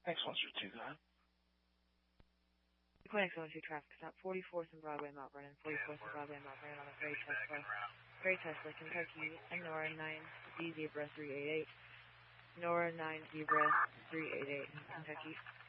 X102, go ahead. Quinn X102 traffic stop 44th and Broadway, Mount Vernon. 44th and Broadway, Mount Vernon on a Gray Tesla. Gray Tesla, Kentucky, Nora 9 D Zebra 388. Nora 9 Zebra 388, Kentucky.